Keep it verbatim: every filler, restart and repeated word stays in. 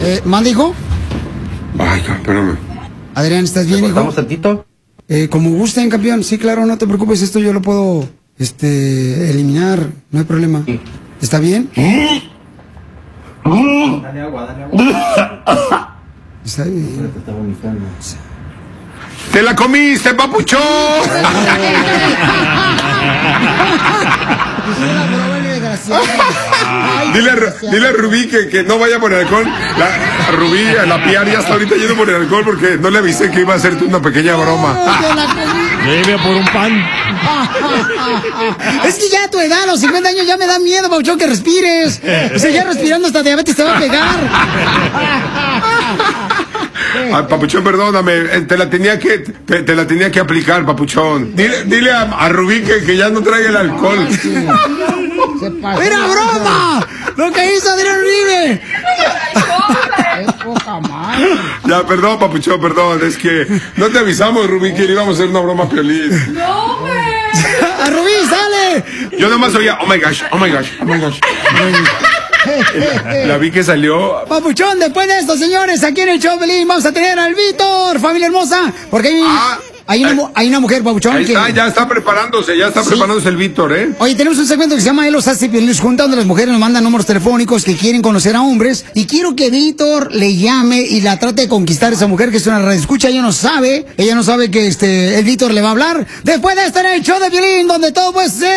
Eh, ¿Manda, hijo? Ay, espérame. Adrián, ¿estás bien, hijo? ¿Estamos tantito? Eh, como gusten, campeón. Sí, claro, no te preocupes. Esto yo lo puedo, este, eliminar. No hay problema. ¿Está bien? Dale agua, dale agua. Está bien. Te está vomitando. ¡Te la comiste, papuchón! Dile a, Ru- dile a Rubí que, que no vaya por el alcohol. La, Rubí, la Piar ya está ahorita yendo por el alcohol porque no le avisé que iba a hacerte una pequeña broma. Debe por un pan. Es que ya a tu edad, a los cincuenta años, ya me da miedo, Pauchón, que respires. O sea, ya respirando hasta diabetes te va a pegar. Ay, papuchón, perdóname, eh, te la tenía que te, te la tenía que aplicar, papuchón. Dile, dile a, a Rubí que, que ya no traiga el alcohol. ¡Era broma! ¡Lo que hizo Adrián Uribe! Ya, perdón, papuchón, perdón. Es que no te avisamos, Rubí, que le íbamos a hacer una broma a Piolín. ¡No, güey! ¡A Rubí, sale! Yo nomás oía, oh my gosh, oh my gosh, oh my gosh. La vi que salió. Papuchón, después de esto, señores, aquí en el show Pelín vamos a tener al Víctor, familia hermosa, porque hay, Ah, hay, una, mu- hay una mujer, Papuchón, Ahí que... está, ya está preparándose, ya está Sí. preparándose el Víctor, ¿eh? Oye, tenemos un segmento que se llama Él los hace Piolín junta, donde las mujeres nos mandan números telefónicos que quieren conocer a hombres, y quiero que Víctor le llame y la trate de conquistar a esa mujer que es una radioescucha. Ella no sabe, ella no sabe que este el Víctor le va a hablar. Después de estar en el show de Piolín, donde todo puede ser